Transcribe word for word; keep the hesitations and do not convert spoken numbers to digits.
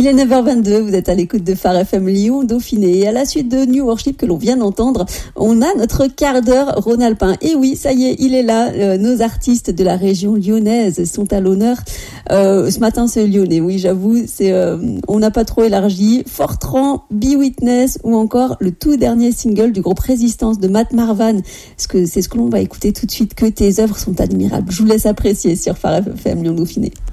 Il est neuf heures vingt-deux, vous êtes à l'écoute de Phare F M Lyon Dauphiné. Et à la suite de New Worship que l'on vient d'entendre, on a notre quart d'heure rhône-alpin. Et oui, ça y est, il est là. Euh, nos artistes de la région lyonnaise sont à l'honneur. Euh, ce matin, c'est lyonnais. Oui, j'avoue, c'est euh, on n'a pas trop élargi. Fortran, Be Witness ou encore le tout dernier single du groupe Résistance de Matt Marvan. Ce que, c'est ce que l'on va écouter tout de suite. Que tes œuvres sont admirables. Je vous laisse apprécier sur Phare F M Lyon Dauphiné.